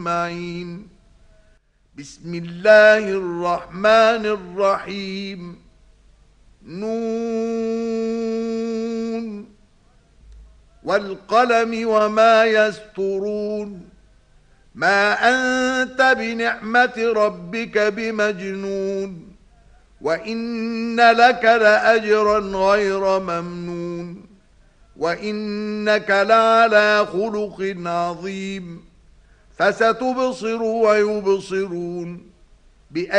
أجمعين. بسم الله الرحمن الرحيم. نون والقلم وما يسطرون. ما أنت بنعمة ربك بمجنون. وإن لك لأجرا غير ممنون. وإنك لعلى خلق عظيم. فستبصر ويبصرون.